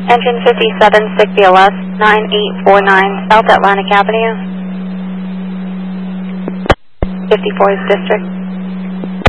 Engine 57, SIG-BLS, 9849 South Atlantic Avenue, 54th District.